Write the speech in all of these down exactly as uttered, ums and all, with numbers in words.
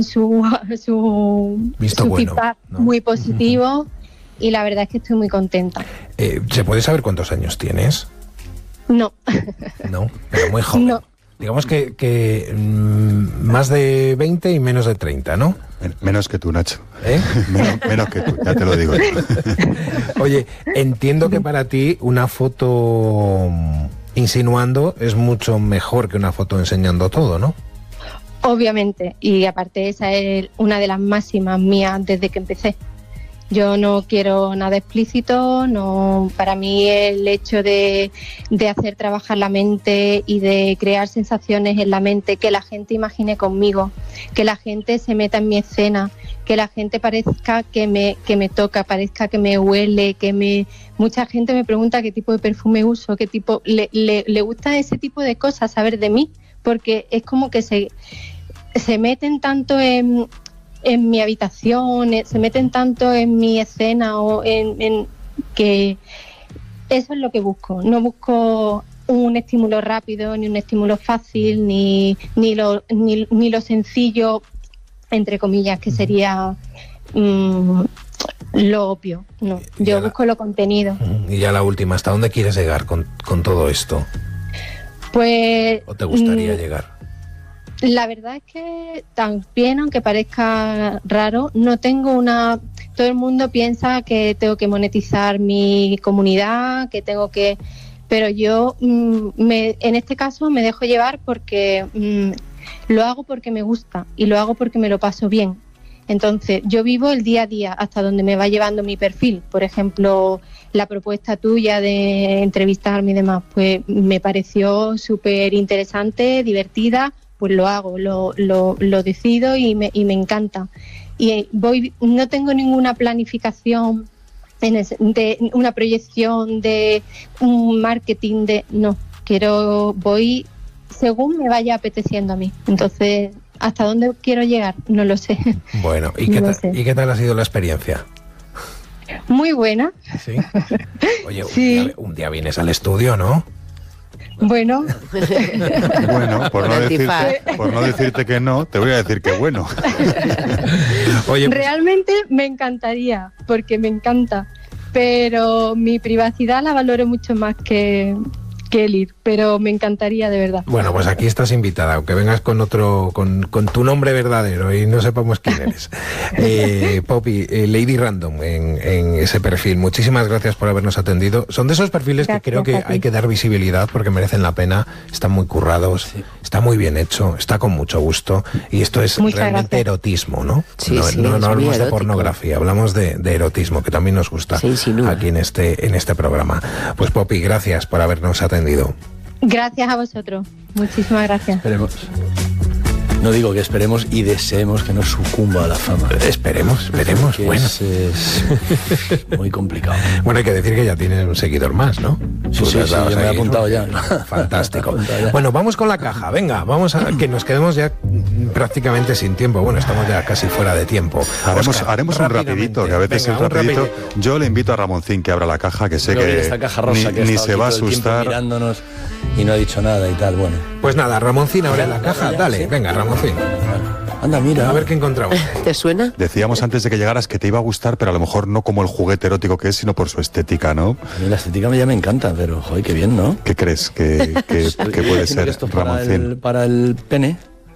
su, su, Visto su bueno, feedback ¿no? muy positivo y la verdad es que estoy muy contenta. Eh, ¿Se puede saber cuántos años tienes? No. No, pero muy joven. No. Digamos que, que mmm, más de veinte y menos de treinta, ¿no? Men- menos que tú, Nacho. ¿Eh? Menos, menos que tú, ya te lo digo. Oye, entiendo que para ti una foto insinuando es mucho mejor que una foto enseñando todo, ¿no? Obviamente, y aparte esa es una de las máximas mías desde que empecé. Yo no quiero nada explícito, no, para mí el hecho de, de hacer trabajar la mente y de crear sensaciones en la mente, que la gente imagine conmigo, que la gente se meta en mi escena, que la gente parezca que me, que me toca, parezca que me huele, que me... Mucha gente me pregunta qué tipo de perfume uso, qué tipo... Le, le, le gusta ese tipo de cosas, saber de mí, porque es como que se, se meten tanto en... en mi habitación, se meten tanto en mi escena o en, en que eso es lo que busco. No busco un estímulo rápido, ni un estímulo fácil, ni, ni, lo, ni, ni lo sencillo, entre comillas, que sería mmm, lo obvio. No, yo la, busco lo contenido. Y ya la última, ¿hasta dónde quieres llegar con, con todo esto? Pues... ¿O te gustaría mmm, llegar? La verdad es que también, aunque parezca raro, no tengo una... Todo el mundo piensa que tengo que monetizar mi comunidad, que tengo que... Pero yo, mmm, me, en este caso, me dejo llevar porque mmm, lo hago porque me gusta y lo hago porque me lo paso bien. Entonces, yo vivo el día a día hasta donde me va llevando mi perfil. Por ejemplo, la propuesta tuya de entrevistarme y demás, pues me pareció súper interesante, divertida. Pues lo hago, lo, lo, lo decido y me, y me encanta. Y voy, no tengo ninguna planificación, en ese, de una proyección, de un marketing, de no, quiero, voy según me vaya apeteciendo a mí. Entonces, ¿hasta dónde quiero llegar? No lo sé. Bueno, ¿y, no qué, lo ta- sé. ¿y qué tal ha sido la experiencia? Muy buena. Sí. Oye, Sí. Un, día, un día vienes al estudio, ¿no? Bueno. Bueno, por no, decirte, por no decirte que no, te voy a decir que bueno. Oye, pues, realmente me encantaría, porque me encanta, pero mi privacidad la valoro mucho más que, que el ir, pero me encantaría de verdad. bueno, pues aquí estás invitada, aunque vengas con otro, con, con tu nombre verdadero y no sepamos quién eres. Eh, Poppy, eh, Lady Random en, en ese perfil, muchísimas gracias por habernos atendido. Son de esos perfiles Gracias que creo que a ti. hay que dar visibilidad porque merecen la pena, están muy currados, Sí. está muy bien hecho, está con mucho gusto y esto es Muchas realmente gracias. erotismo, ¿no? Sí, no, sí, no, es no muy hablamos de erótico. pornografía, hablamos de, de erotismo, que también nos gusta Se insinúa. aquí en este, en este programa. Pues Poppy, gracias por habernos atendido. Gracias a vosotros, muchísimas gracias. Esperemos. No digo que esperemos y deseemos que no sucumba a la fama. Esperemos, esperemos. Que Bueno. es, es muy complicado. Bueno, hay que decir que ya tienes un seguidor más, ¿no? Sí, Tú sí, le has sí, dado yo me he ahí, ¿no? apuntado ya. Fantástico. Me he apuntado ya. Bueno, vamos con la caja. Venga, vamos a que nos quedemos ya prácticamente sin tiempo. Bueno, estamos ya casi fuera de tiempo. Haremos, Oscar, haremos un rápidamente. rapidito, que a veces Venga, el un rapidito... rapidito. Yo le invito a Ramoncín que abra la caja, que sé Lo vi, que esta caja rosa ni, que ha ni estado se aquí va a todo el tiempo asustar. mirándonos y no ha dicho nada y tal, bueno. Pues nada, Ramoncín, abre la caja. Dale, venga, Ramoncín. Anda, mira. A ver qué encontramos. ¿Te suena? Decíamos antes de que llegaras que te iba a gustar, pero a lo mejor no como el juguete erótico que es, sino por su estética, ¿no? A mí la estética ya me encanta, pero joder, qué bien, ¿no? ¿Qué crees que, que, que puede Imagino ser, que esto es para Ramoncín? el, para el pene.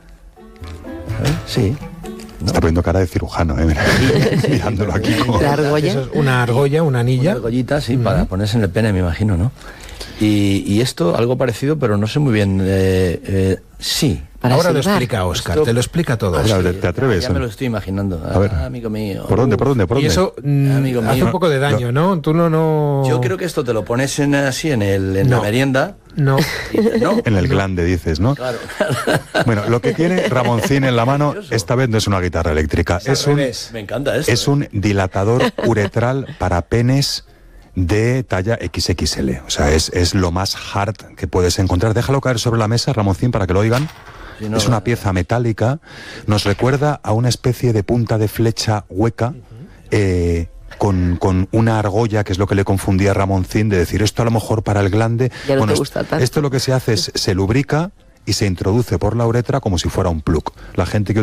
A ver, sí. ¿no? Está poniendo cara de cirujano, ¿eh? Mira, mirándolo aquí como... La argolla. Eso es una argolla, una Una anilla. argollita, sí, para ponerse en el pene, me imagino, ¿no? Y, y esto, algo parecido, pero no sé muy bien. Eh, eh, sí. Para Ahora lo silbar. explica Oscar, Esto- te lo explica todo. A ver, a ver, ¿te atreves? Ya me lo estoy imaginando. A ver. Ah, amigo mío. ¿Por dónde, por dónde, por Y dónde? eso mm, Amigo hace mío. un poco de daño, ¿no? Tú no, no... Yo creo que esto te lo pones en, así en, el, en No. la merienda. No. Y dices, no, En el glande, dices, ¿no? claro. Bueno, lo que tiene Ramoncín en la mano, esta vez no es una guitarra eléctrica, es un, Me encanta esto. es un dilatador uretral para penes de talla equis equis ele. O sea, es, es lo más hard que puedes encontrar. Déjalo caer sobre la mesa, Ramoncín, para que lo oigan. Sí, no, es una no. pieza metálica, nos recuerda a una especie de punta de flecha hueca, eh, con, con una argolla, que es lo que le confundía a Ramoncín, de decir esto a lo mejor para el glande. Ya no te es- gusta tanto. esto lo que se hace es se lubrica y se introduce por la uretra como si fuera un plug. La gente que